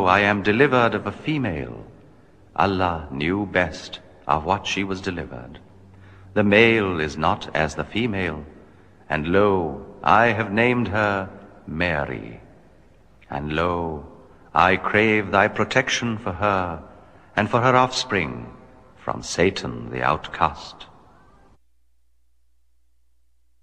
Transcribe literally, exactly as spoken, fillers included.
I am delivered of a female. Allah knew best of what she was delivered. The male is not as the female, and lo, I have named her Mary. And lo, I crave thy protection for her and for her offspring from Satan the outcast.